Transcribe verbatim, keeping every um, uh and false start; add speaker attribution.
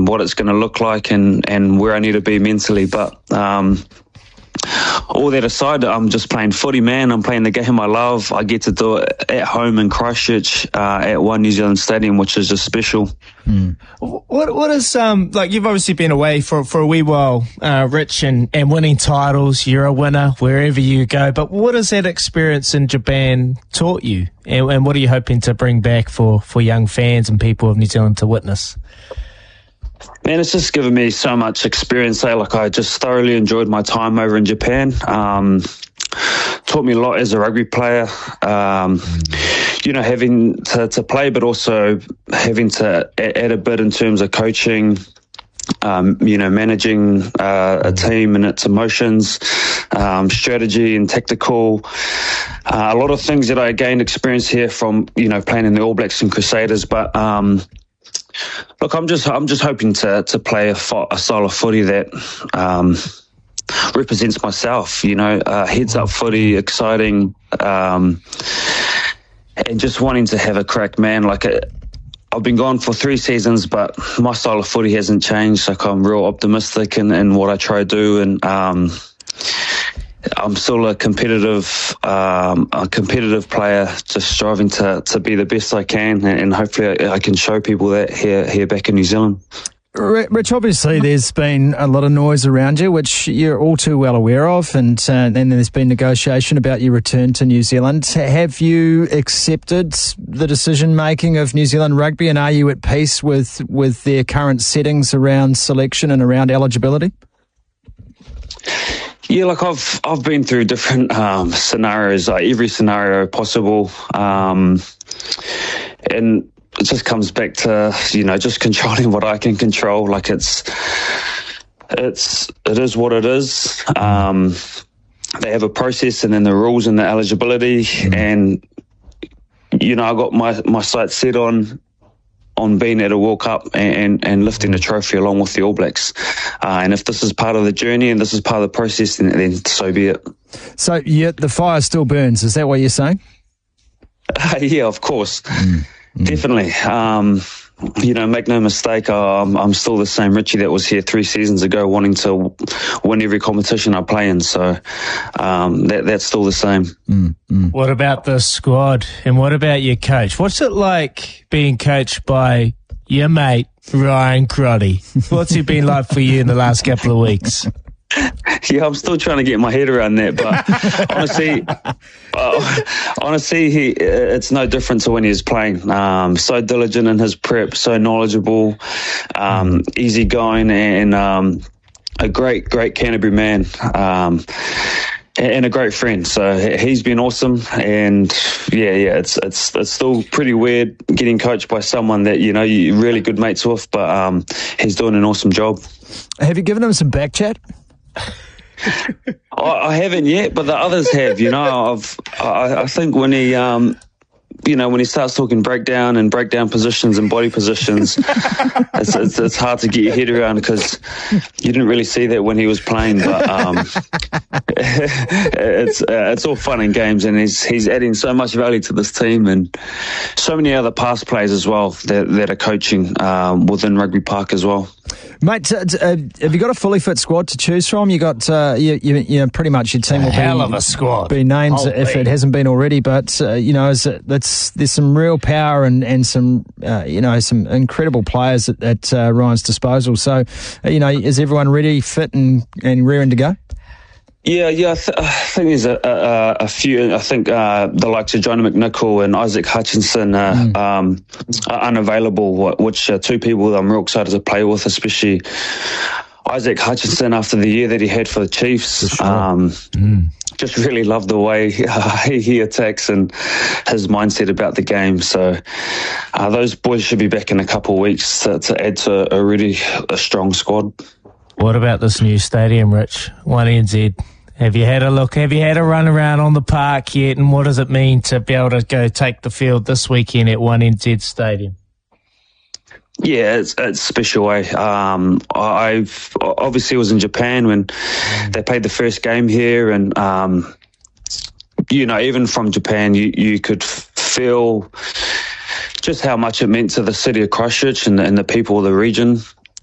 Speaker 1: what it's going to look like and, and where I need to be mentally. But um, all that aside, I'm just playing footy, man. I'm playing the game I love. I get to do it at home in Christchurch uh, at One New Zealand Stadium, which is just special.
Speaker 2: Mm. What what is um like? You've obviously been away for for a wee while, uh, Rich, and and winning titles. You're a winner wherever you go. But what has that experience in Japan taught you, and, and what are you hoping to bring back for for young fans and people of New Zealand to witness?
Speaker 1: Man, it's just given me so much experience there. Like, I just thoroughly enjoyed my time over in Japan. Um, taught me a lot as a rugby player. Um, you know, having to, to play, but also having to add a bit in terms of coaching, um, you know, managing uh, a team and its emotions, um, strategy and tactical. Uh, a lot of things that I gained experience here from, you know, playing in the All Blacks and Crusaders. But um, look, I'm just I'm just hoping to to play a, fo- a style of footy that um, represents myself. You know, uh, heads up footy, exciting. Um, And just wanting to have a crack, man. Like, a, I've been gone for three seasons, but my style of footy hasn't changed. Like, I'm real optimistic in, in what I try to do, and um, I'm still a competitive, um, a competitive player, just striving to, to be the best I can, and, and hopefully I, I can show people that here here back in New Zealand.
Speaker 3: Rich, obviously there's been a lot of noise around you, which you're all too well aware of, and uh, then there's been negotiation about your return to New Zealand. Have you accepted the decision-making of New Zealand Rugby, and are you at peace with, with their current settings around selection and around eligibility?
Speaker 1: Yeah, like I've I've been through different um, scenarios, like every scenario possible, um, and it just comes back to, you know, just controlling what I can control. Like, it's, it's, it is what it is. Um, they have a process and then the rules and the eligibility. Mm. And, you know, I got my, my sights set on, on being at a World Cup and, and, and lifting the trophy along with the All Blacks. Uh, and if this is part of the journey and this is part of the process, then, then so be it.
Speaker 3: So, yeah, the fire still burns. Is that what you're saying?
Speaker 1: Uh, yeah, of course.
Speaker 3: Mm.
Speaker 1: Definitely. Um, you know, make no mistake, I'm, I'm still the same Richie that was here three seasons ago, wanting to win every competition I play in. So um, that that's still the same.
Speaker 3: Mm, mm.
Speaker 2: What about the squad, and what about your coach? What's it like being coached by your mate, Ryan Crotty? What's it been like for you in the last couple of weeks?
Speaker 1: Yeah, I'm still trying to get my head around that, but honestly, uh, honestly, he it's no different to when he was playing. Um, so diligent in his prep, so knowledgeable, um, easygoing, and um, a great, great Canterbury man, um, and a great friend. So he's been awesome, and yeah, yeah, it's it's it's still pretty weird getting coached by someone that, you know, you're really good mates with, but um, he's doing an awesome job.
Speaker 3: Have you given him some back chat?
Speaker 1: I, I haven't yet, but the others have. You know, I've. I, I think when he, um, you know, when he starts talking breakdown and breakdown positions and body positions, it's, it's it's hard to get your head around because you didn't really see that when he was playing. But um, it's uh, it's all fun and games, and he's he's adding so much value to this team, and so many other past players as well that that are coaching um, within Rugby Park as well.
Speaker 3: Mate, uh, uh, have you got a fully fit squad to choose from? You got, uh, you, you, you know, pretty much your team will
Speaker 2: a hell
Speaker 3: be,
Speaker 2: of a squad.
Speaker 3: be named
Speaker 2: Holy.
Speaker 3: if it hasn't been already. But uh, you know, it's, it's, there's some real power and and some, uh, you know, some incredible players at, at uh, Ryan's disposal. So, uh, you know, is everyone ready, fit, and and raring to go?
Speaker 1: Yeah, yeah, I, th- I think there's a, a, a few. I think uh, the likes of Johnny McNichol and Isaac Hutchinson uh, mm. um, are unavailable, which are two people that I'm real excited to play with, especially Isaac Hutchinson after the year that he had for the Chiefs.
Speaker 3: Sure.
Speaker 1: Um,
Speaker 3: mm.
Speaker 1: Just really love the way uh, he attacks and his mindset about the game. So uh, those boys should be back in a couple of weeks to, to add to a really a strong squad.
Speaker 2: What about this new stadium, Rich? one N Z. Have you had a look? Have you had a run around on the park yet? And what does it mean to be able to go take the field this weekend at one N Z Stadium?
Speaker 1: Yeah, it's it's special. Eh? Um, I've obviously was in Japan when mm. they played the first game here, and um, you know, even from Japan, you you could feel just how much it meant to the city of Christchurch and, and the people of the region.